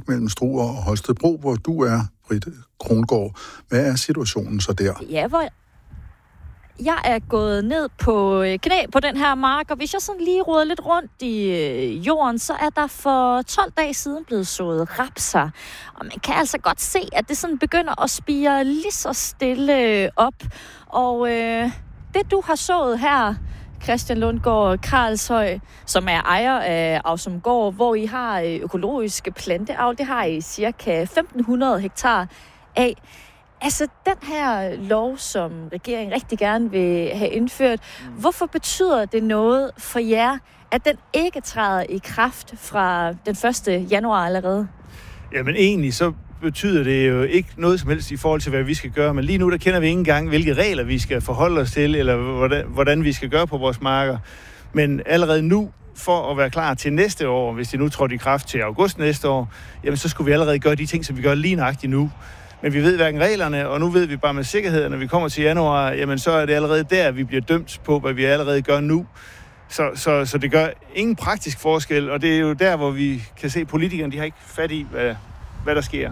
mark mellem Struer og Holstebro, hvor du er, Britt Krongård. Hvad er situationen så der? Ja, hvor jeg er gået ned på knæ på den her mark, og hvis jeg sådan lige roder lidt rundt i jorden, så er der for 12 dage siden blevet sået rapser. Og man kan altså godt se, at det sådan begynder at spire lige så stille op. Og det du har sået her, Christian Lundgaard Karlshøj, som er ejer af Ausumgård, hvor I har økologiske planteavl, det har I cirka 1.500 hektar af. Altså, den her lov, som regeringen rigtig gerne vil have indført, hvorfor betyder det noget for jer, at den ikke træder i kraft fra den 1. januar allerede? Jamen egentlig så betyder det jo ikke noget som helst i forhold til, hvad vi skal gøre. Men lige nu, der kender vi ikke engang, hvilke regler vi skal forholde os til, eller hvordan vi skal gøre på vores marker. Men allerede nu, for at være klar til næste år, hvis det nu trådte i kraft til august næste år, jamen så skulle vi allerede gøre de ting, som vi gør lige nøjagtigt nu. Men vi ved hverken reglerne, og nu ved vi bare med sikkerhed, når vi kommer til januar, jamen så er det allerede der, vi bliver dømt på, hvad vi allerede gør nu. Så det gør ingen praktisk forskel, og det er jo der, hvor vi kan se, at politikerne de har ikke fat i, hvad der sker.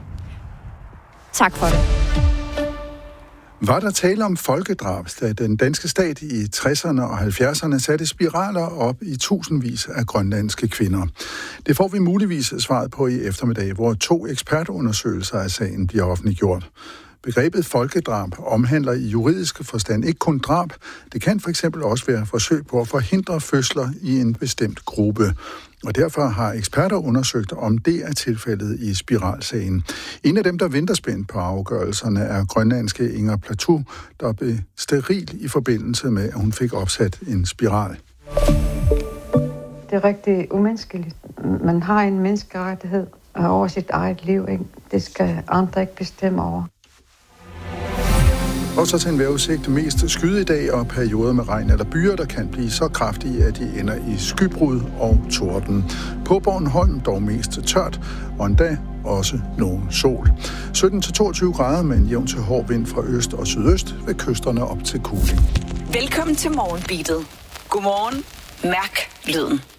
Tak for det. Var der tale om folkedrab, da den danske stat i 60'erne og 70'erne satte spiraler op i tusindvis af grønlandske kvinder? Det får vi muligvis svaret på i eftermiddag, hvor 2 ekspertundersøgelser af sagen bliver offentliggjort. Begrebet folkedrab omhandler i juridisk forstand ikke kun drab. Det kan for eksempel også være forsøg på at forhindre fødsler i en bestemt gruppe. Og derfor har eksperter undersøgt, om det er tilfældet i spiralsagen. En af dem, der venter spændt på afgørelserne, er grønlandske Inger Platou, der blev steril i forbindelse med, at hun fik opsat en spiral. Det er rigtig umenneskeligt. Man har en menneskerettighed over sit eget liv, ikke? Det skal andre ikke bestemme over. Og så til en vejrudsigt. Mest skyde i dag og perioder med regn eller byger, der kan blive så kraftige, at de ender i skybrud og torden. På Bornholm dog mest tørt, og endda også nogen sol. 17-22 grader med en jævn til hård vind fra øst og sydøst ved kysterne op til kuling. Velkommen til Morgenbeatet. Godmorgen. Mærk lyden.